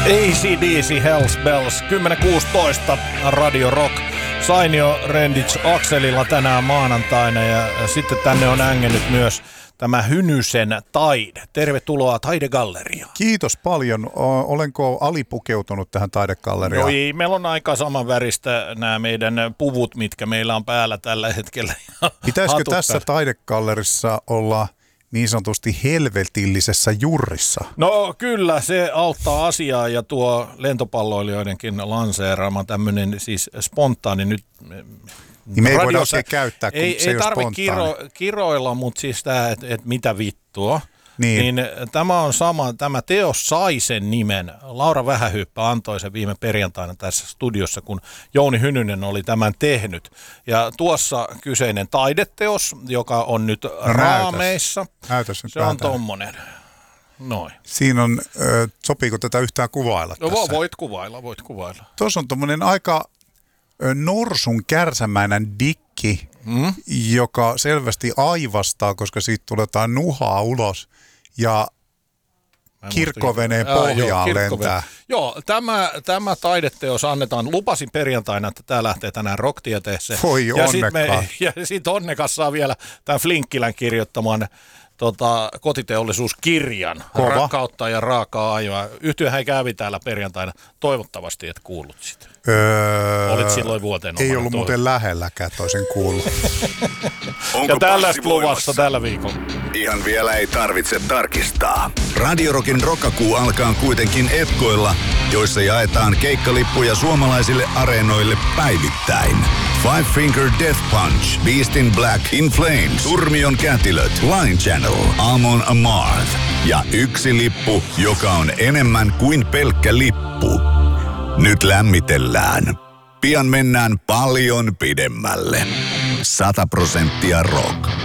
AC/DC Hells Bells 10.16 Radio Rock. Sainio Rendic akselilla tänään maanantaina ja sitten tänne on ängennyt myös tämä Hynysen taide. Tervetuloa Taidegalleriaan. Kiitos paljon. Olenko alipukeutunut tähän Taidegalleriaan? No ei, meillä on aika samanväristä nämä meidän puvut, mitkä meillä on päällä tällä hetkellä. Pitäisikö tässä Taidegallerissa olla niin sanotusti helvetillisessä jurrissa? No kyllä, se auttaa asiaa ja tuo lentopalloilijoidenkin lanseeraama tämmöinen siis spontaani nyt. Niin me ei voida oikein käyttää, kun ei se ei ole tarvitse kiroilla, mutta siis tämä, että mitä vittua. Niin tämä on sama, tämä teos sai sen nimen. Laura Vähähyyppä antoi sen viime perjantaina tässä studiossa, kun Jouni Hynynen oli tämän tehnyt. Ja tuossa kyseinen taideteos, joka on nyt raameissa, se on tommonen. Noin. Siinä on, sopiiko tätä yhtään kuvailla no, tässä? Voit kuvailla. Tuossa on tommonen aika norsun kärsämäinen dikki, joka selvästi aivastaa, koska siitä tulee jotain nuhaa ulos ja kirkkoveneen pohjaan lentää. Joo, tämä taideteos annetaan. Lupasin perjantaina, että tämä lähtee tänään Rocktieteeseen. Voi onnekkaan. Ja sitten onnekas saa vielä tämän Flinkkilän kirjoittaman kotiteollisuuskirjan. Kova. Rakkautta ja raakaa aivoa. Yhtiöhän kävi täällä perjantaina. Toivottavasti et kuullut sitä. Olit silloin vuoteen ei ollut muuten lähelläkään toisen kuullut. Ja tällaista luvassa tällä viikolla. Ihan vielä ei tarvitse tarkistaa. Radio Rockin Rockakuu alkaa kuitenkin etkoilla, joissa jaetaan keikkalippuja suomalaisille areenoille päivittäin. Five Finger Death Punch, Beast in Black, In Flames, Turmion Kätilöt, Line Channel, Amon Amarth ja yksi lippu, joka on enemmän kuin pelkkä lippu. Nyt lämmitellään. Pian mennään paljon pidemmälle. 100% rock.